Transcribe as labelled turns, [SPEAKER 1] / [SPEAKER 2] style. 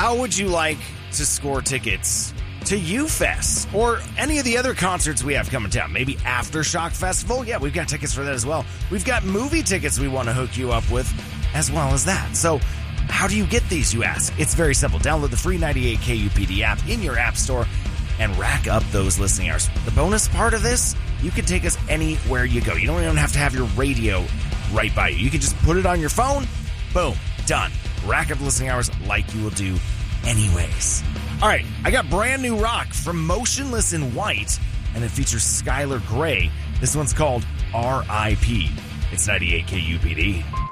[SPEAKER 1] How would you like to score tickets to UFest or any of the other concerts we have coming down? Maybe Aftershock Festival? Yeah, we've got tickets for that as well. We've got movie tickets we want to hook you up with as well as that. So how do you get these, you ask? It's very simple. Download the free 98 KUPD app in your app store and rack up those listening hours. The bonus part of this, you can take us anywhere you go. You don't even have to have your radio right by you. You can just put it on your phone. Boom. Done. Rack up listening hours like you will do anyways. All right, I got brand new rock from Motionless in White, and it features Skylar Grey. This one's called R.I.P. It's 98 KUPD.